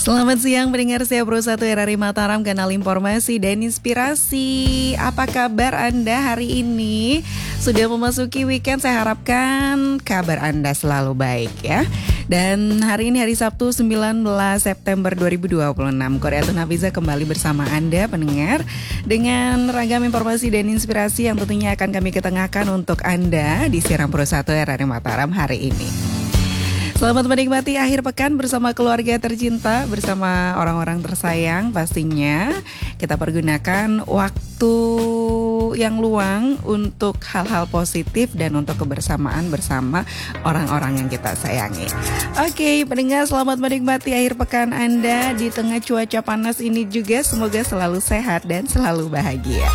Selamat siang pendengar saya Pro 1 RRI Mataram, kanal informasi dan inspirasi. Apa kabar Anda hari ini? Sudah memasuki weekend, saya harapkan kabar Anda selalu baik ya. Dan hari ini hari Sabtu 19 September 2026, Koreatun Hafiza kembali bersama Anda pendengar dengan ragam informasi dan inspirasi yang tentunya akan kami ketengahkan untuk Anda di siaran Pro 1 RRI Mataram hari ini. Selamat menikmati akhir pekan bersama keluarga tercinta, bersama orang-orang tersayang pastinya. Kita pergunakan waktu yang luang untuk hal-hal positif dan untuk kebersamaan bersama orang-orang yang kita sayangi. Oke, pendengar, selamat menikmati akhir pekan Anda di tengah cuaca panas ini juga. Semoga selalu sehat dan selalu bahagia.